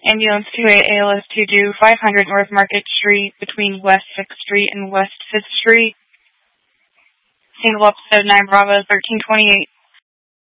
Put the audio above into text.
Ambulance 28 ALS 22 500 North Market Street between West 6th Street and West 5th Street. Single episode 9 Bravo 1328.